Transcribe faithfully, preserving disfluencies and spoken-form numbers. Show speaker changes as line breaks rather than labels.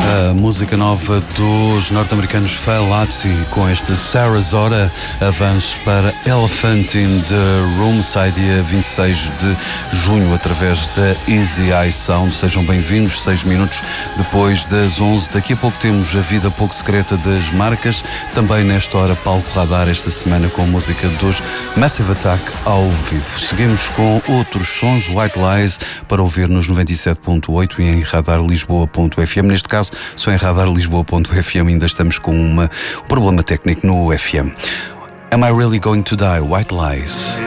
A música nova dos norte-americanos Fallacy com este Sarah Zora. Avanço para Elephant in the Room, sai dia vinte e seis de junho através da Easy Eye Sound. Sejam bem-vindos, seis minutos depois das onze. Daqui a pouco temos a vida pouco secreta das marcas. Também nesta hora, Palco Radar, esta semana com música dos Massive Attack ao vivo. Seguimos com outros sons, White Lies, para ouvir nos noventa e sete ponto oito e em radar lisboa ponto f m. Neste caso, só em radar lisboa ponto f m, ainda estamos com uma, um problema técnico no F M. Am I Really Going to Die? White Lies.